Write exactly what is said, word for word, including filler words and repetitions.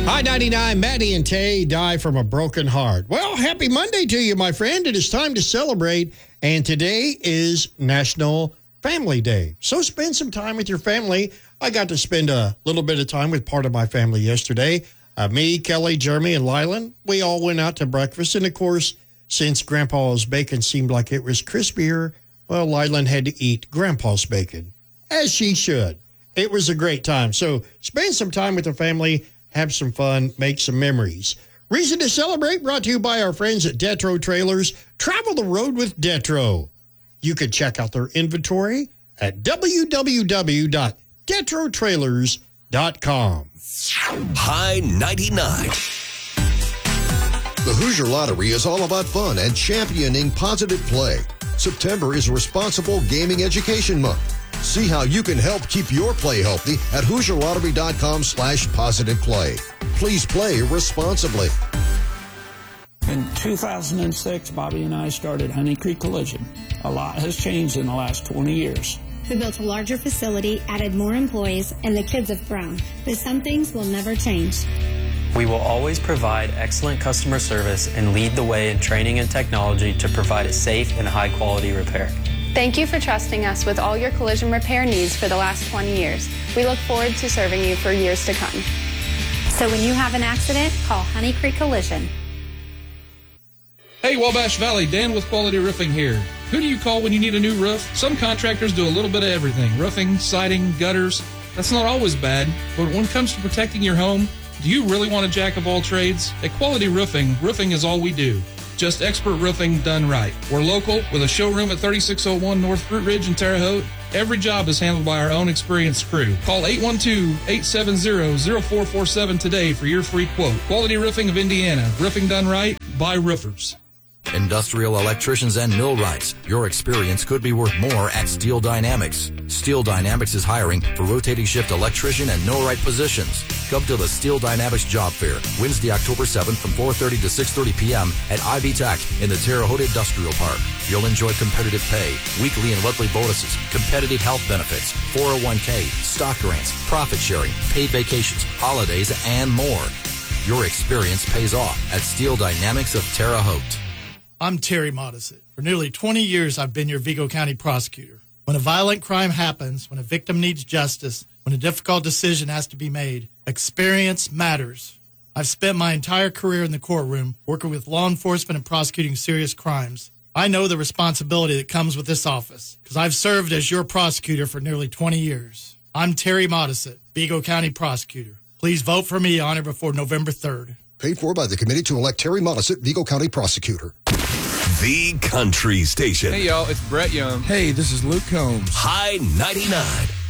Hi, ninety-nine, Maddie and Tay die from a broken heart. Well, happy Monday to you, my friend. It is time to celebrate, and today is National Family Day. So spend some time with your family. I got to spend a little bit of time with part of my family yesterday. Uh, me, Kelly, Jeremy, and Lylan, we all went out to breakfast. And, of course, since Grandpa's bacon seemed like it was crispier, well, Lylan had to eat Grandpa's bacon, as she should. It was a great time. So spend some time with the family. Have some fun, make some memories. Reason to celebrate brought to you by our friends at Detro Trailers. Travel the road with Detro. You can check out their inventory at w w w dot detro trailers dot com. High ninety-nine. The Hoosier Lottery is all about fun and championing positive play. September is Responsible Gaming Education Month. See how you can help keep your play healthy at hoosier lottery dot com slash positive play. Please play responsibly. In two thousand six, Bobby and I started Honey Creek Collision. A lot has changed in the last twenty years. We built a larger facility, added more employees, and the kids have grown. But some things will never change. We will always provide excellent customer service and lead the way in training and technology to provide a safe and high-quality repair. Thank you for trusting us with all your collision repair needs for the last twenty years. We look forward to serving you for years to come. So when you have an accident, call Honey Creek Collision. Hey, Wabash Valley, Dan with Quality Roofing here. Who do you call when you need a new roof? Some contractors do a little bit of everything. Roofing, siding, gutters. That's not always bad, but when it comes to protecting your home, do you really want a jack of all trades? At Quality Roofing, roofing is all we do. Just expert roofing done right. We're local with a showroom at thirty-six oh one North Fruit Ridge in Terre Haute. Every job is handled by our own experienced crew. Call eight one two, eight seven zero, zero four four seven today for your free quote. Quality Roofing of Indiana. Roofing done right by roofers. Industrial electricians and millwrights. Your experience could be worth more at Steel Dynamics. Steel Dynamics is hiring for rotating shift electrician and millwright positions. Come to the Steel Dynamics Job Fair, Wednesday, October seventh from four thirty to six thirty p.m. at Ivy Tech in the Terre Haute Industrial Park. You'll enjoy competitive pay, weekly and monthly bonuses, competitive health benefits, four oh one k, stock grants, profit sharing, paid vacations, holidays, and more. Your experience pays off at Steel Dynamics of Terre Haute. I'm Terry Modisett. For nearly twenty years, I've been your Vigo County prosecutor. When a violent crime happens, when a victim needs justice, when a difficult decision has to be made, experience matters. I've spent my entire career in the courtroom working with law enforcement and prosecuting serious crimes. I know the responsibility that comes with this office because I've served as your prosecutor for nearly twenty years. I'm Terry Modisett, Vigo County prosecutor. Please vote for me on or before November third. Paid for by the Committee to elect Terry Modisett, Vigo County prosecutor. The Country Station. Hey, y'all, it's Brett Young. Hey, this is Luke Combs. High ninety-nine.